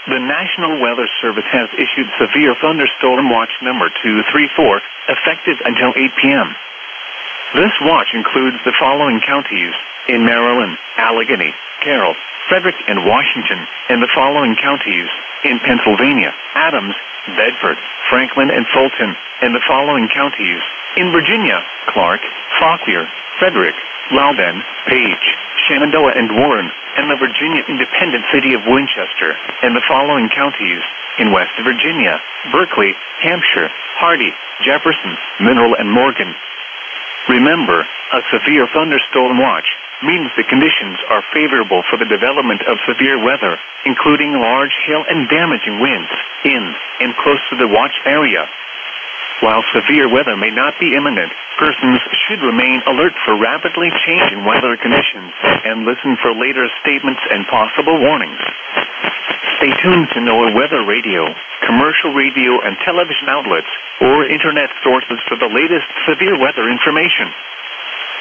The National Weather Service has issued severe thunderstorm watch number 234, effective until 8 p.m. This watch includes the following counties in Maryland: Allegheny, Carroll, Frederick, and Washington, and the following counties in Pennsylvania: Adams, Bedford, Franklin, and Fulton, and the following counties in Virginia: Clark, Fauquier, Frederick, Loudoun, Page, Shenandoah, and Warren, and the Virginia independent city of Winchester, and the following counties in West Virginia: Berkeley, Hampshire, Hardy, Jefferson, Mineral, and Morgan. Remember, a severe thunderstorm watch means the conditions are favorable for the development of severe weather, including large hail and damaging winds in and close to the watch area. While severe weather may not be imminent, persons should remain alert for rapidly changing weather conditions and listen for later statements and possible warnings. Stay tuned to NOAA Weather Radio, commercial radio and television outlets, or internet sources for the latest severe weather information.